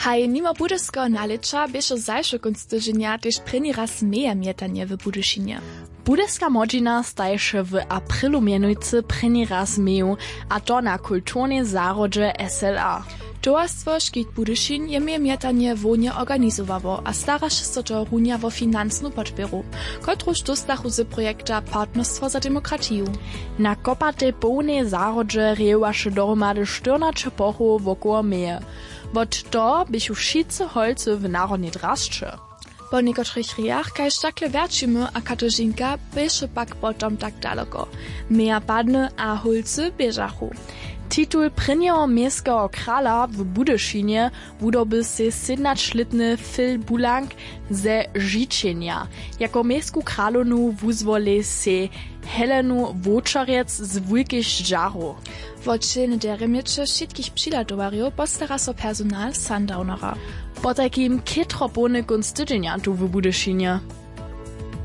Haj, nimo budysko nalecza, bieše zajšo kunst tyženia tež první raz meja mietanie w Budyszynie. Budyska modzina stajše w aprilu mienujcy první raz meju, a to na kulturnej zárodže SLA. Towarstwo Škit Budyšin je mietanie wonie organizowało, a staraše so to runia wo finansnu podpieru, kotruž dostachu z projekta Partnerstwo za demokratiju. Na kopatej połnej zárodže riewaše dohromady 14 pochów wokoło meje. Wot to bychu wszyscy holcy w narodnej draszcze. Po niekotrych riach, kaž takle verčimy a Katažinka, bieše pak potom tak daleko. Meja padne a holcy biežachu. Titul prvního městského krála w Budyszynie wudoby se 17-letny Phil Bulang ze Žičenia. Jako městskou králonu wuzwoli se Helenu Wočarec z Wulkich Žaru. Wodčelne deremiecze wszystkich přiladowariów postara so personal Sundownera. Po takim kitropony gunst tydzienia tu w Budyszynie.